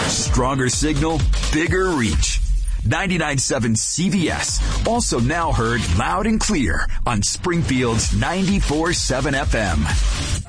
Stronger signal, bigger reach. 99.7 CBS. Also now heard loud and clear on Springfield's 94.7 FM.